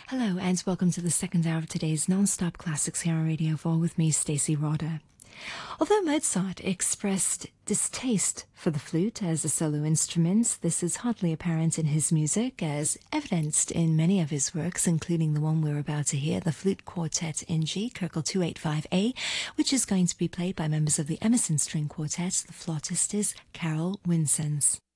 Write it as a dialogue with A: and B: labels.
A: Hello and welcome to the second hour of today's non-stop classics here on Radio 4 with me, Stacey Roder. Although Mozart expressed distaste for the flute as a solo instrument, this is hardly apparent in his music, as evidenced in many of his works, including the one we're about to hear, the Flute Quartet in G, Köchel 285A, which is going to be played by members of the Emerson String Quartet. The flautist is Carol Winsons.